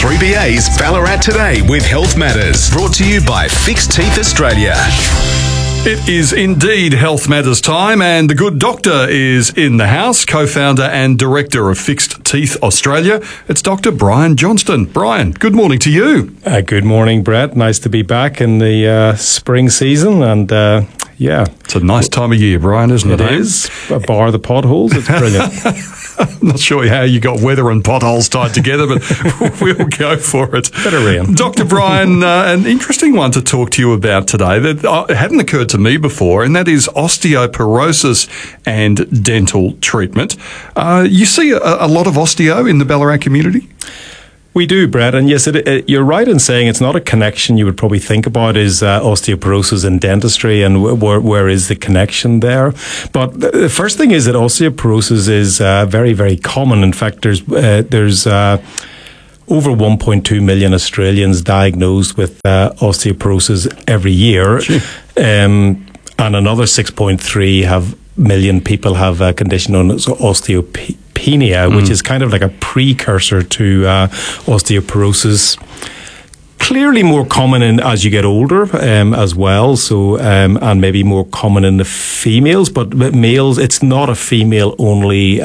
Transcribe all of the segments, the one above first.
3BA's Ballarat Today with Health Matters. Brought to you by Fixed Teeth Australia. It is indeed Health Matters time, and the good doctor is in the house, co-founder and director of Fixed Teeth Australia. It's Dr. Brian Johnston. Brian, good morning to you. Good morning, Brett. Nice to be back in the spring season, and it's a nice time of year, Brian, isn't it? It is. Bar the potholes, it's brilliant. I'm not sure how you got weather and potholes tied together, but we'll go for it. Better rain. Dr. Brian, an interesting one to talk to you about today that hadn't occurred to me before, and that is osteoporosis and dental treatment. You see a lot of osteo in the Ballarat community? We do, Brett, and yes, you're right in saying it's not a connection you would probably think about is osteoporosis and dentistry, and where is the connection there? But the first thing is that osteoporosis is very, very common. In fact, there's over 1.2 million Australians diagnosed with osteoporosis every year, and another 6.3 million people have a condition known as osteopenia, which is kind of like a precursor to osteoporosis. Clearly more common as you get older as well, so and maybe more common in the females, but males, it's not a female-only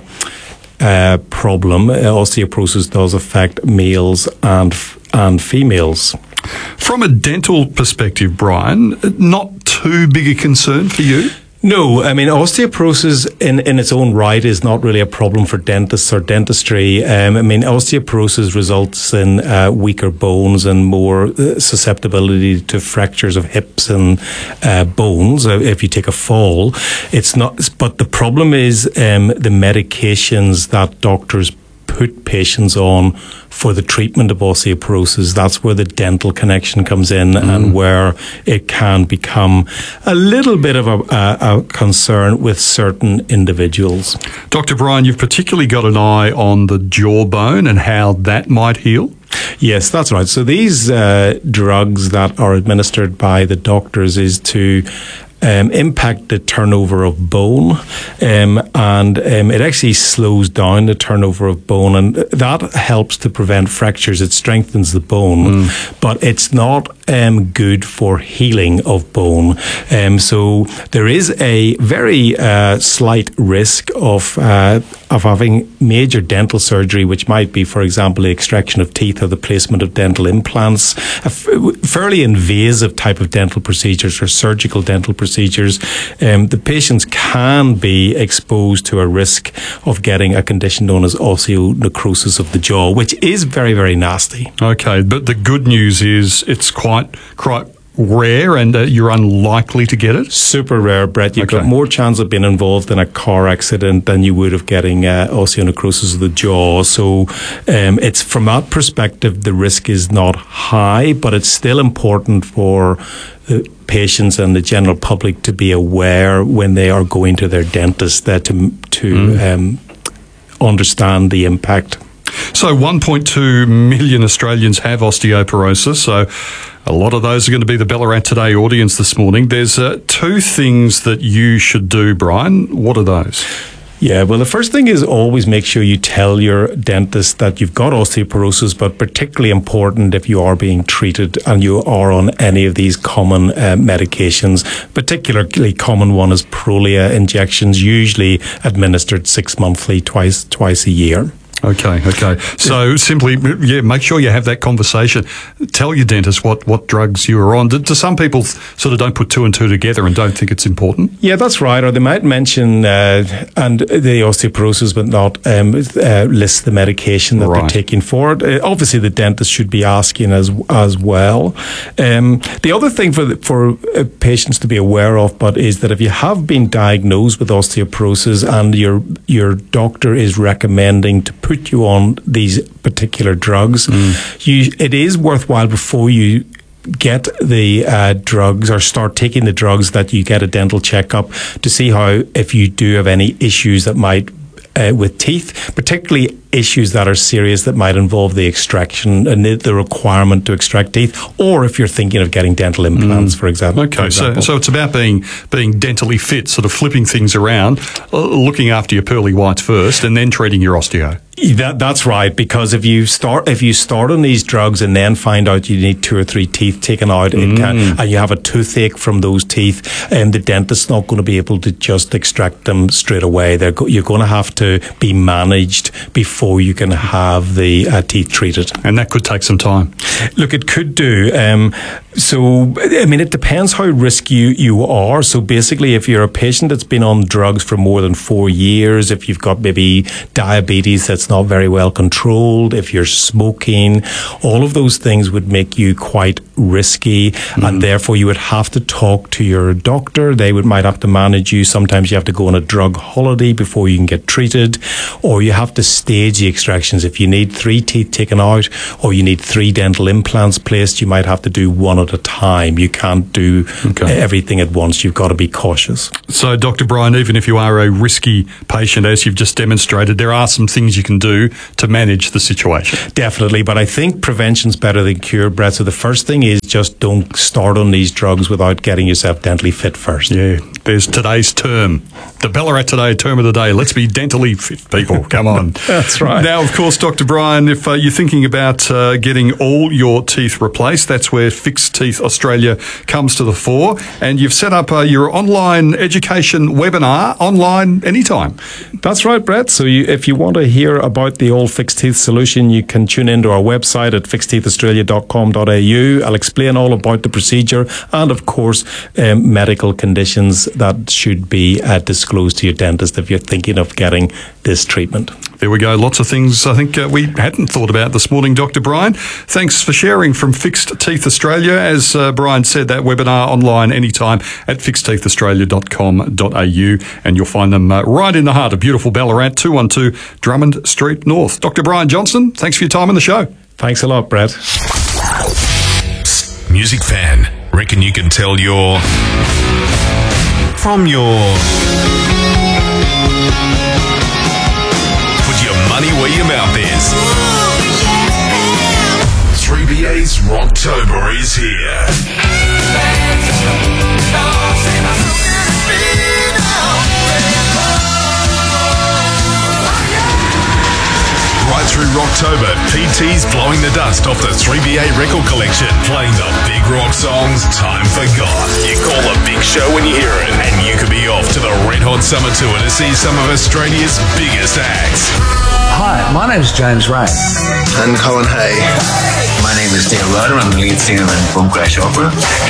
problem. Osteoporosis does affect males and females. From a dental perspective, Brian, not too big a concern for you? No, I mean, osteoporosis in its own right is not really a problem for dentists or dentistry. I mean, osteoporosis results in weaker bones and more susceptibility to fractures of hips and bones if you take a fall. It's not, but the problem is the medications that doctors put patients on for the treatment of osteoporosis. That's where the dental connection comes in, and where it can become a little bit of a concern with certain individuals. Dr. Brian, you've particularly got an eye on the jawbone and how that might heal. Yes, that's right. So these drugs that are administered by the doctors is to impact the turnover of bone, and it actually slows down the turnover of bone, and that helps to prevent fractures. It strengthens the bone, but it's not good for healing of bone. So there is a very slight risk of having major dental surgery, which might be, for example, the extraction of teeth or the placement of dental implants, a fairly invasive type of dental procedures or surgical dental procedures. The patients can be exposed to a risk of getting a condition known as osteonecrosis of the jaw, which is very, very nasty. Okay, but the good news is it's quite rare, and you're unlikely to get it? Super rare, Brett. You've got more chance of being involved in a car accident than you would of getting osteonecrosis of the jaw. So it's from that perspective, the risk is not high, but it's still important for patients and the general public to be aware when they are going to their dentist to understand the impact. So 1.2 million Australians have osteoporosis, so a lot of those are going to be the Ballarat Today audience this morning. There's two things that you should do, Brian. What are those? Yeah, well, the first thing is always make sure you tell your dentist that you've got osteoporosis, but particularly important if you are being treated and you are on any of these common medications. Particularly common one is Prolia injections, usually administered 6 monthly, twice a year. Okay. So simply, make sure you have that conversation. Tell your dentist what drugs you are on. Do some people sort of don't put two and two together and don't think it's important? Yeah, that's right. Or they might mention and the osteoporosis, but not list the medication that they're taking for it. Obviously, the dentist should be asking as well. The other thing for patients to be aware of, but is that if you have been diagnosed with osteoporosis and your doctor is recommending to put you on these particular drugs, it is worthwhile before you get the drugs or start taking the drugs that you get a dental checkup to see if you do have any issues that might with teeth, particularly issues that are serious that might involve the extraction and the requirement to extract teeth, or if you're thinking of getting dental implants, for example. Okay, so it's about being dentally fit, sort of flipping things around, looking after your pearly whites first, and then treating your osteo. That's right, because if you start on these drugs and then find out you need 2 or 3 teeth taken out, and you have a toothache from those teeth, and the dentist's not going to be able to just extract them straight away. You're going to have to be managed before you can have the teeth treated, and that could take some time. Look, it could do. So, I mean, it depends how risky you are. So basically, if you're a patient that's been on drugs for more than 4 years, if you've got maybe diabetes that's not very well controlled, if you're smoking, all of those things would make you quite risky, and therefore you would have to talk to your doctor. They might have to manage you. Sometimes you have to go on a drug holiday before you can get treated, or you have to stage the extractions. If you need 3 teeth taken out, or you need 3 dental implants placed, you might have to do one at a time. You can't do everything at once. You've got to be cautious. So, Dr. Brian, even if you are a risky patient, as you've just demonstrated, there are some things you can do to manage the situation. Definitely, but I think prevention's better than cure, Brett. So the first thing is just don't start on these drugs without getting yourself dentally fit first. Yeah, there's today's term. The Ballarat Today term of the day. Let's be dentally fit, people. Come on. That's right. Now, of course, Dr. Brian, if you're thinking about getting all your teeth replaced, that's where Fixed Teeth Australia comes to the fore. And you've set up your online education webinar online anytime. That's right, Brett. So if you want to hear about the All Fixed Teeth solution, you can tune into our website at fixedteethaustralia.com.au. I'll explain all about the procedure and, of course, medical conditions that should be disclosed to your dentist if you're thinking of getting this treatment. There we go. Lots of things I think we hadn't thought about this morning, Dr. Brian. Thanks for sharing from Fixed Teeth Australia. As Brian said, that webinar online anytime at fixedteethaustralia.com.au, and you'll find them right in the heart of beautiful Ballarat, 212 Drummond Street North. Dr. Brian Johnson, thanks for your time on the show. Thanks a lot, Brett. Music fan, reckon you can tell you're from your... Put your money where your mouth is. 3BA's Rocktober is here. Right through Rocktober, PT's blowing the dust off the 3BA record collection, playing the big rock songs time forgot. You call a big show when you hear it, and you could be off to the Red Hot Summer Tour to see some of Australia's biggest acts. Hi, my name is James Ray. I'm Colin Hay. My name is Dale Ryder. I'm the lead singer in Boom Crash Opera.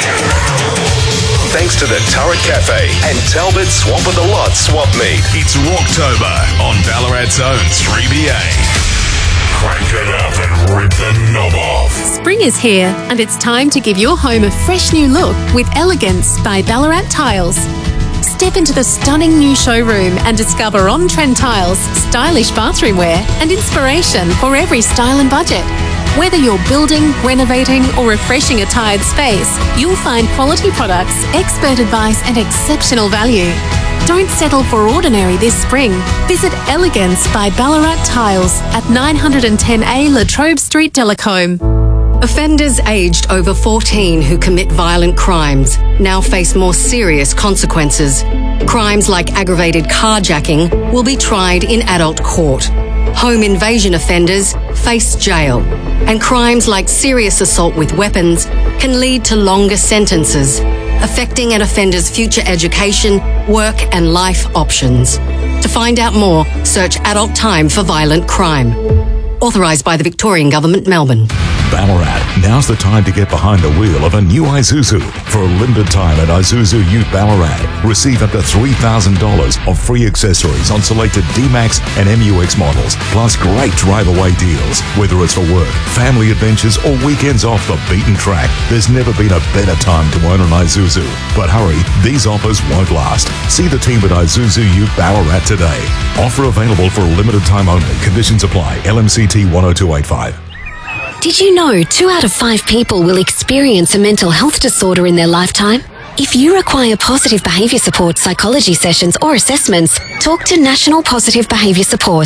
Thanks to the Turret Cafe and Talbot Swamp of the Lot Swap Meet. It's Rocktober on Ballarat's own 3BA. Crank it up and rip the knob off. Spring is here, and it's time to give your home a fresh new look with Elegance by Ballarat Tiles. Step into the stunning new showroom and discover on-trend tiles, stylish bathroom wear, and inspiration for every style and budget. Whether you're building, renovating, or refreshing a tired space, you'll find quality products, expert advice, and exceptional value. Don't settle for ordinary this spring. Visit Elegance by Ballarat Tiles at 910A La Trobe Street, Delacombe. Offenders aged over 14 who commit violent crimes now face more serious consequences. Crimes like aggravated carjacking will be tried in adult court. Home invasion offenders face jail. And crimes like serious assault with weapons can lead to longer sentences, affecting an offender's future education, work and life options. To find out more, search Adult Time for Violent Crime. Authorised by the Victorian Government, Melbourne. Ballarat, now's the time to get behind the wheel of a new Isuzu. For a limited time at Isuzu Ute Ballarat, receive up to $3,000 of free accessories on selected D-Max and MUX models, plus great drive-away deals. Whether it's for work, family adventures, or weekends off the beaten track, there's never been a better time to own an Isuzu. But hurry, these offers won't last. See the team at Isuzu Ute Ballarat today. Offer available for a limited time only. Conditions apply. LMCT 10285. Did you know 2 out of 5 people will experience a mental health disorder in their lifetime? If you require positive behaviour support, psychology sessions or assessments, talk to National Positive Behaviour Support.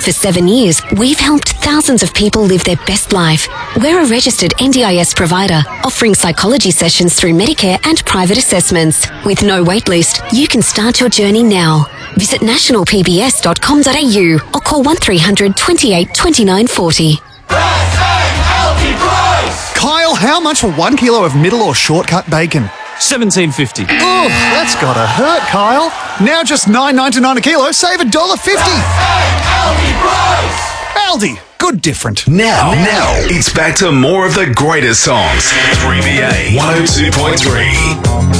For 7 years, we've helped thousands of people live their best life. We're a registered NDIS provider, offering psychology sessions through Medicare and private assessments. With no wait list, you can start your journey now. Visit nationalpbs.com.au or call 1300 28 29 40. Kyle, how much for 1 kilo of middle or shortcut bacon? $17.50. Oh, that's gotta hurt, Kyle. Now just $9.99 a kilo, save $1.50. Aldi, good different. Now, it's back to more of the greatest songs. 3BA 102.3.